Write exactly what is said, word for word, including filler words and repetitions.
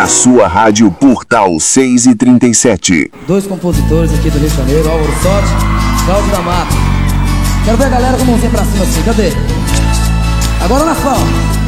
Na sua rádio Portal seis e trinta e sete. Dois compositores aqui do Rio de Janeiro, Álvaro Sorte, Cláudio da Mata. Quero ver a galera com a mãozinha pra cima assim, cadê? Agora na palma.